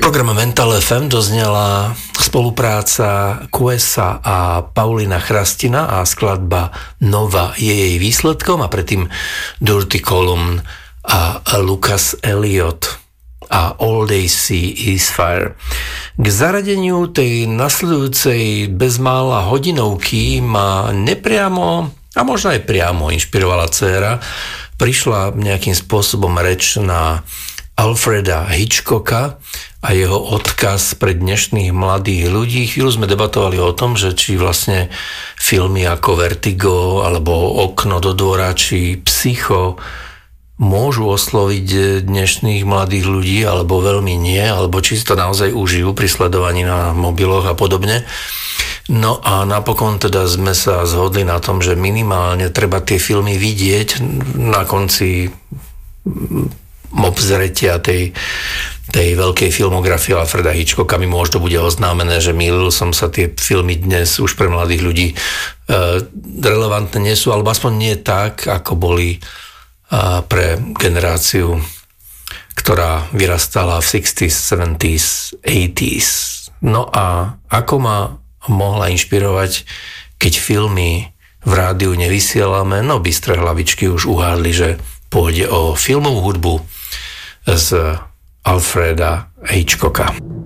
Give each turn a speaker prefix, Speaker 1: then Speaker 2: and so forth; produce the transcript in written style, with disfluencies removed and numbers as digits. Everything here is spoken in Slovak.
Speaker 1: programu Mental FM doznela spolupráca Quesa a Paulina Chrastina a skladba Nova je jej výsledkom a predtým Dirty Column a Lucas Elliot a All They See Is Fire. K zaradeniu tej nasledujúcej bezmála hodinovky ma nepriamo a možno aj priamo inšpirovala dcéra. Prišla nejakým spôsobom reč na Alfreda Hitchcocka a jeho odkaz pre dnešných mladých ľudí. Chvíľu sme debatovali o tom, že či vlastne filmy ako Vertigo alebo Okno do dvora či Psycho môžu osloviť dnešných mladých ľudí alebo veľmi nie, alebo či si to naozaj užijú pri sledovaní na mobiloch a podobne. No a napokon teda sme sa zhodli na tom, že minimálne treba tie filmy vidieť na konci obzretia tej veľkej filmografie Alfreda Hitchcocka. Mi možno bude oznámené, že mýlil som sa, tie filmy dnes už pre mladých ľudí relevantné nie sú, alebo aspoň nie tak, ako boli pre generáciu, ktorá vyrastala v 60s, 70s, 80s. No a ako ma mohla inšpirovať, keď filmy v rádiu nevysielame? No bystré hlavičky už uhádli, že pôjde o filmovú hudbu z Alfreda Hitchcocka.